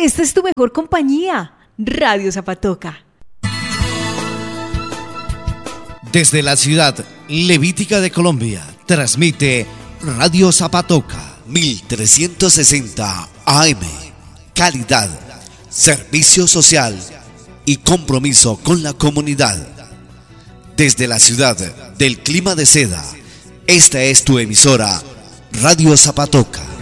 esta es tu mejor compañía, Radio Zapatoca. Desde la ciudad levítica de Colombia, transmite Radio Zapatoca 1360 AM. Calidad, servicio social y compromiso con la comunidad. Desde la ciudad del clima de seda, esta es tu emisora, Radio Zapatoca.